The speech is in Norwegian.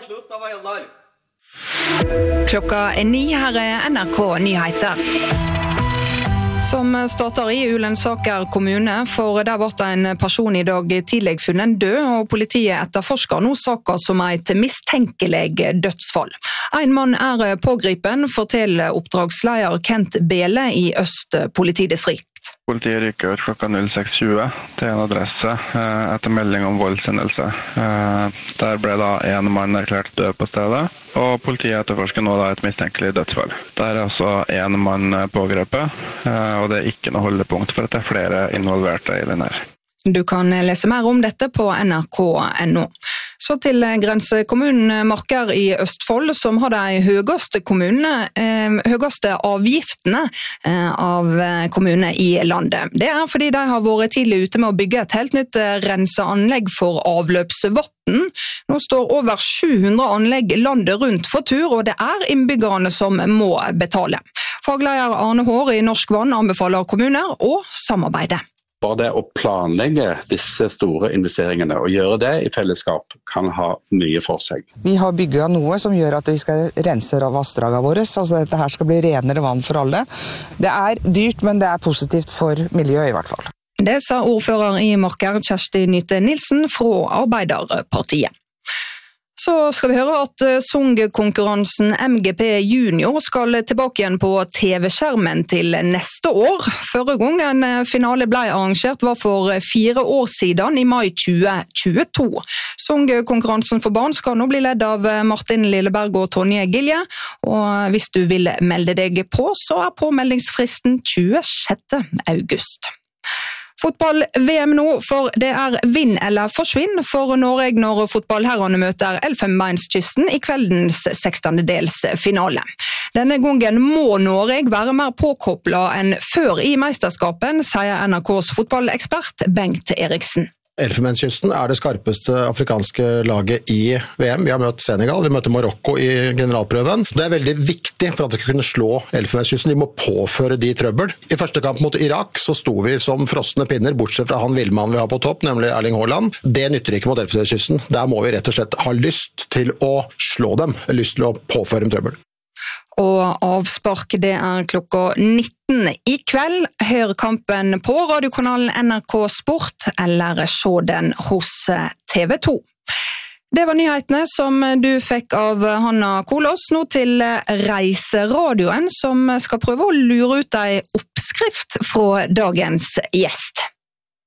Klokka 9, her NRK Nyheter. Som starter i Ulensaker kommune, for der var en person i dag tidlig funnet død, og politiet etterforsker nå saken som et mistenkelig dødsfall. En mann pågripen, forteller oppdragsleder Kent Bele i Øst politidistrikt. Politiet rykker ut klokka 06.20 til en adresse etter melding om voldshendelse. Der ble da en mann erklært død på stedet, og politiet etterforsker nå da et mistenkelig dødsfall. Der altså en mann pågrepet, og det ikke noe holdepunkt for at det flere involverte i den her. Du kan lese mer om dette på nrk.no. Så til grensekommunen Marker i Østfold, som har de høyeste avgiftene av kommuner i landet. Det fordi de har vært tidlig ute med å bygge et helt nytt renseanlegg for avløpsvann. Nå står over 700 anlegg landet rundt for tur, og det innbyggerne som må betale. Fagleder Arne Hår i Norsk Vann anbefaler kommuner å samarbeide. Bare det å planlegge disse store investeringene og gjøre det i fellesskap kan ha mye for seg. Vi har bygget noe som gjør at vi skal rense av vassdragene våre, så dette her skal bli renere vann for alle. Det dyrt, men det positivt for miljøet i hvert fall. Det sa ordfører i Marker, Kjersti Nyte Nilsen fra Arbeiderpartiet. Så skal vi høre at sangkonkurransen MGP Junior skal tilbake igjen på TV-skjermen til neste år. Forrige gang en finale ble arrangert var for 4 år siden, i mai 2022. Sangkonkurransen for barn skal nå bli ledd av Martin Lilleberg og Tonje Gilje, og hvis du vil melde deg på, så påmeldingsfristen 26. august. Fotball-VM nå, for det vinn eller forsvinn for Norge når fotballherrene møter Elfenbenskysten i kveldens 16-delsfinale. Denne gangen må Norge være mer påkoblet enn før i mesterskapen, sier NRKs fotballekspert Bengt Eriksen. Elfenbenskysten det skarpeste afrikanske laget i VM. Vi har møtt Senegal, vi møter Marokko i generalprøven. Det veldig viktig for at de skal kunne slå Elfenbenskysten. De må påføre de trøbbel. I første kamp mot Irak så sto vi som frosne pinner, bortsett fra han villmannen vi har på topp, nemlig Erling Haaland. Det nytter ikke mot Elfenbenskysten. Der må vi rett og slett ha lyst til å slå dem, lyst til å påføre dem trøbbel. Og avspark det klokka 19 i kveld. Hør kampen på radiokanalen NRK Sport, eller se den hos TV 2. Det var nyhetene som du fikk av Hanna Kolås. Nå til Reiseradioen, som skal prøve å lure ut en oppskrift fra dagens gjest.